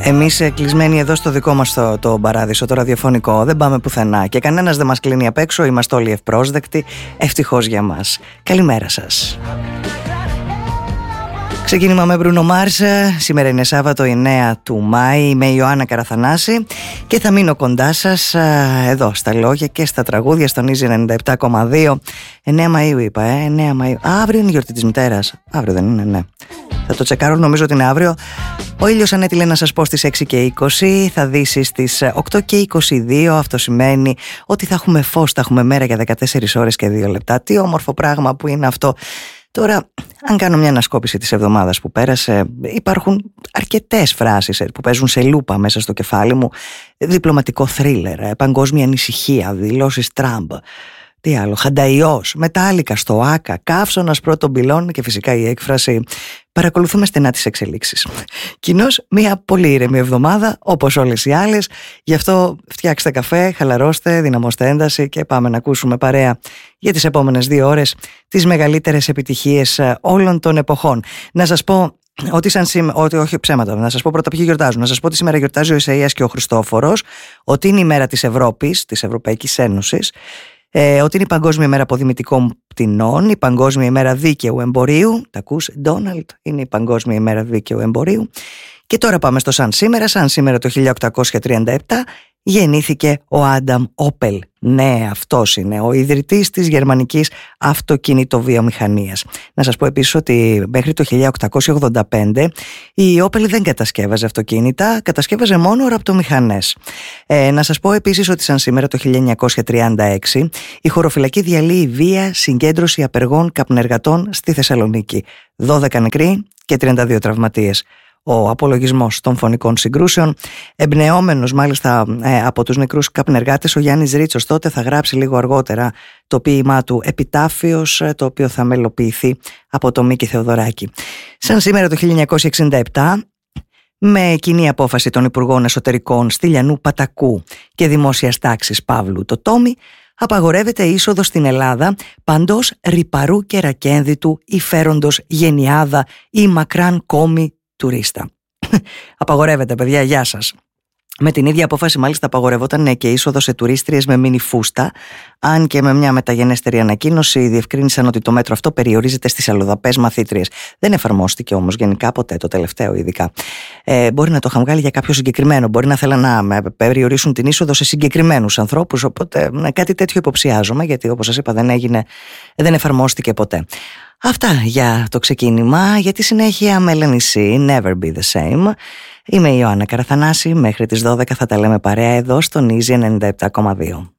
Εμείς κλεισμένοι εδώ στο δικό μας το παράδεισο, το ραδιοφωνικό, δεν πάμε πουθενά και κανένας δεν μας κλείνει απ' έξω, είμαστε όλοι ευπρόσδεκτοι, ευτυχώς για μας. Καλημέρα σας. Ξεκίνημα με Μπρούνο Μάρς, σήμερα είναι Σάββατο 9 του Μάη, είμαι η Ιωάννα Καραθανάση και θα μείνω κοντά σας εδώ στα λόγια και στα τραγούδια στον Easy 97,2. 9 Μαΐου είπα, 9 Μαΐου, αύριο είναι η γιορτή της μητέρας, αύριο δεν είναι, ναι. Θα το τσεκάρω, νομίζω ότι είναι αύριο. Ο ήλιος ανέτειλε να σας πω στις 6 και 20, θα δύσει στις 8 και 22, αυτό σημαίνει ότι θα έχουμε φως, θα έχουμε μέρα για 14 ώρες και 2 λεπτά. Τι όμορφο πράγμα που είναι αυτό. Τώρα, αν κάνω μια ανασκόπηση της εβδομάδας που πέρασε, υπάρχουν αρκετές φράσεις που παίζουν σε λούπα μέσα στο κεφάλι μου. Διπλωματικό θρίλερ, παγκόσμια ανησυχία, δηλώσεις Τραμπ. Τι άλλο, Χανταϊός, μετάλλικα στο ΆΚΑ, καύσωνας πρώτων πυλών και φυσικά η έκφραση παρακολουθούμε στενά τις εξελίξεις. Κοινώς μια πολύ ήρεμη εβδομάδα όπως όλες οι άλλες, γι' αυτό φτιάξτε καφέ, χαλαρώστε, δυναμώστε ένταση και πάμε να ακούσουμε παρέα για τις επόμενες 2 ώρες τις μεγαλύτερες επιτυχίες όλων των εποχών. Να σας πω ότι όχι ψέματα, να σας πω πρώτα ποιοι γιορτάζουν. Να σας πω ότι σήμερα γιορτάζει ο Ισαΐας και ο Χριστόφορος, ότι είναι η μέρα της Ευρώπης, της Ευρωπαϊκής Ένωσης, ότι είναι η Παγκόσμια ημέρα αποδημητικών πτηνών, η Παγκόσμια ημέρα δίκαιου εμπορίου. Τα ακούς, Ντόναλντ, είναι η Παγκόσμια ημέρα δίκαιου εμπορίου. Και τώρα πάμε στο σαν σήμερα. Σαν σήμερα το 1837 γεννήθηκε ο Άνταμ Όπελ. Ναι, αυτός είναι ο ιδρυτής της γερμανικής αυτοκινητοβιομηχανίας. Να σας πω επίσης ότι μέχρι το 1885 η Όπελ δεν κατασκεύαζε αυτοκίνητα, κατασκεύαζε μόνο ραπτομηχανές. Να σας πω επίσης ότι σαν σήμερα το 1936 η χωροφυλακή διαλύει βία συγκέντρωση απεργών καπνεργατών στη Θεσσαλονίκη. 12 νεκροί και 32 τραυματίες. Ο απολογισμός των φωνικών συγκρούσεων, εμπνεόμενος μάλιστα από τους νεκρούς καπνεργάτες, ο Γιάννης Ρίτσος τότε θα γράψει λίγο αργότερα το ποίημά του «Επιτάφιος», το οποίο θα μελοποιηθεί από τον Μίκη Θεοδωράκη. Σαν σήμερα το 1967, με κοινή απόφαση των Υπουργών Εσωτερικών Στυλιανού Πατακού και Δημόσιας Τάξης Παύλου Τοτόμη, απαγορεύεται είσοδο στην Ελλάδα παντός ρυπαρού και ρακένδυτου ή φέροντος γενιάδα ή μακράν κόμη τουρίστα. Απαγορεύεται, παιδιά, γεια σας. Με την ίδια απόφαση μάλιστα απαγορευόταν και είσοδο σε τουρίστριες με μίνι φούστα, αν και με μια μεταγενέστερη ανακοίνωση διευκρίνησαν ότι το μέτρο αυτό περιορίζεται στις αλλοδαπές μαθήτριες. Δεν εφαρμόστηκε όμως γενικά ποτέ, το τελευταίο ειδικά. Μπορεί να το είχαν βγάλει για κάποιο συγκεκριμένο, μπορεί να θέλαν να περιορίσουν την είσοδο σε συγκεκριμένους ανθρώπους, οπότε κάτι τέτοιο υποψιάζομαι, γιατί όπως σας είπα δεν εφαρμόστηκε ποτέ. Αυτά για το ξεκίνημα, για τη συνέχεια Melanie C, Never Be The Same. Είμαι η Ιωάννα Καραθανάση, μέχρι τις 12 θα τα λέμε παρέα εδώ στον Easy 97,2.